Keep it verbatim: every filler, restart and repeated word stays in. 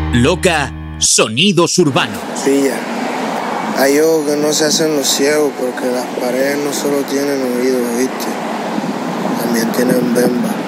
Loca, sonidos urbanos. Pilla, hay ojos que no se hacen los ciegos porque las paredes no solo tienen oídos, ¿viste? También tienen bemba.